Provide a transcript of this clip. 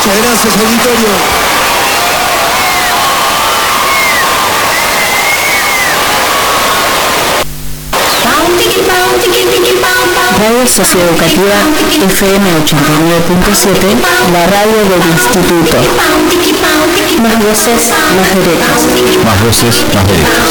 Muchas gracias, auditorio. Radio Socioeducativa FM 89.7, la radio del Instituto. Más voces, más derechos. Más voces, más derechos.